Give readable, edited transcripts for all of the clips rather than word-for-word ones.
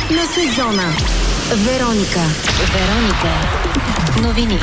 на сезона. Вероника. Новини.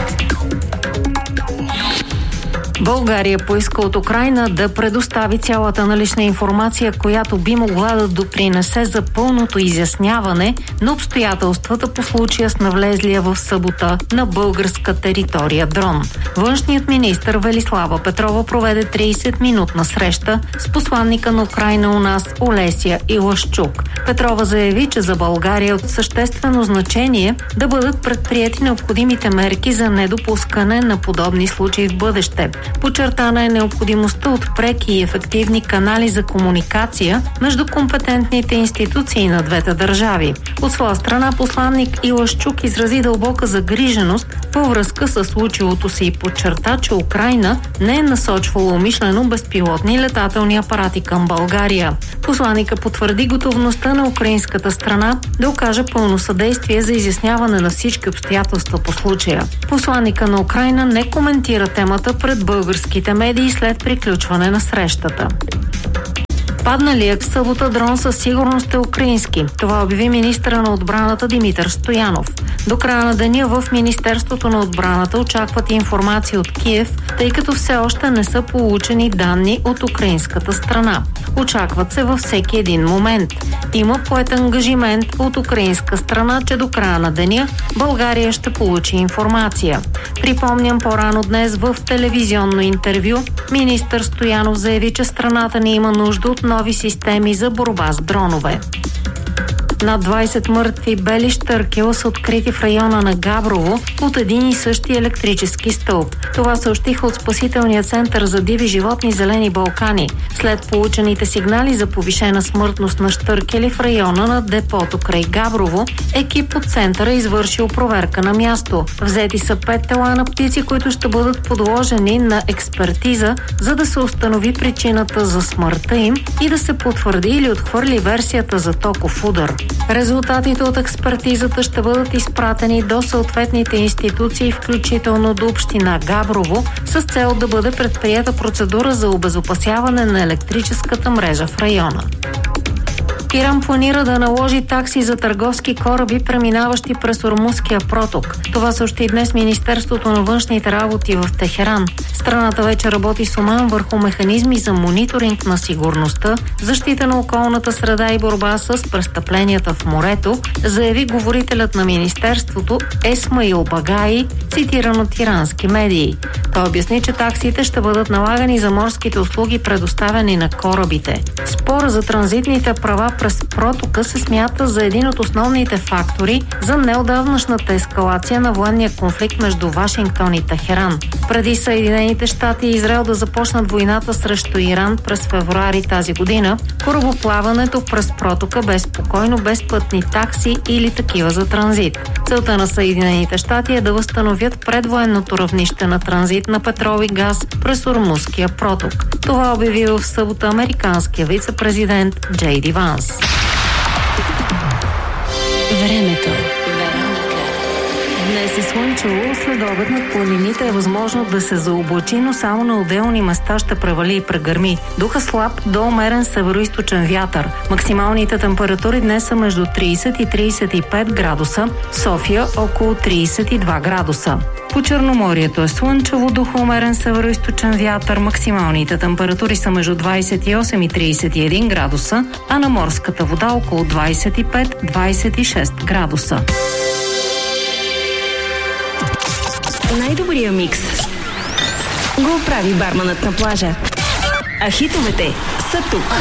България поиска от Украйна да предостави цялата налична информация, която би могла да допринесе за пълното изясняване на обстоятелствата по случая с навлезлия в събота на българска територия дрон. Външният министър Велислава Петрова проведе 30-минутна среща с посланника на Украйна у нас Олеся Илашчук. Петрова заяви, че за България е от съществено значение да бъдат предприети необходимите мерки за недопускане на подобни случаи в бъдеще. Подчертана е необходимостта от преки и ефективни канали за комуникация между компетентните институции на двете държави. От своя страна посланник Илашчук изрази дълбока загриженост във връзка с случилото се и подчерта, че Украйна не е насочвала умишлено безпилотни летателни апарати към България. Посланника потвърди готовността на украинската страна да окаже пълно съдействие за изясняване на всички обстоятелства по случая. Посланника на Украйна не коментира темата пред българските медии след приключване на срещата. Падналият в събота дрон със сигурност е украински. Това обяви министъра на отбраната Димитър Стоянов. До края на деня в Министерството на отбраната очакват информация от Киев, тъй като все още не са получени данни от украинската страна. Очакват се във всеки един момент. Има поет ангажимент от украинска страна, че до края на деня България ще получи информация. Припомням, по-рано днес в телевизионно интервю министър Стоянов заяви, че страната ни има нужда от нови системи за борба с дронове. Над 20 мъртви бели щъркела са открити в района на Габрово от един и същи електрически стълб. Това съобщиха от Спасителния център за диви животни Зелени Балкани. След получените сигнали за повишена смъртност на щъркели в района на депото край Габрово, екип от центъра извършил проверка на място. Взети са 5 тела на птици, които ще бъдат подложени на експертиза, за да се установи причината за смъртта им и да се потвърди или отхвърли версията за токов удар. Резултатите от експертизата ще бъдат изпратени до съответните институции, включително до община Габрово, с цел да бъде предприета процедура за обезопасяване на електрическата мрежа в района. Иран планира да наложи такси за търговски кораби, преминаващи през Ормузския проток. Това съобщи днес Министерството на външните работи в Техеран. Страната вече работи с Оман върху механизми за мониторинг на сигурността, защита на околната среда и борба с престъпленията в морето, заяви говорителят на Министерството Есмаил Багаи, цитиран от ирански медии. Той обясни, че таксите ще бъдат налагани за морските услуги, предоставени на корабите. Спор за транзитните права през протока се смята за един от основните фактори за неотдавнашната ескалация на военния конфликт между Вашингтон и Техеран. Преди Съединените щати и Израел да започнат войната срещу Иран през февруари тази година, корабоплаването през протока бе спокойно, без пътни такси или такива за транзит. Целта на Съединените щати е да възстановят предвоенното равнище на транзит на петрол и газ през Ормузския проток. Това обяви в събота американския вице-президент Джей Ди Ванс. Времето. Днес е слънчево, следобед над планините е възможно да се заоблачи, но само на отделни места ще превали и прегърми. Духа слаб до умерен североизточен вятър. Максималните температури днес са между 30 и 35 градуса, София около 32 градуса. По Черноморието е слънчево, духа умерен североизточен вятър, максималните температури са между 28 и 31 градуса, а на морската вода около 25-26 градуса. Най-добрия микс го прави барманът на плажа. А хитовете са тук.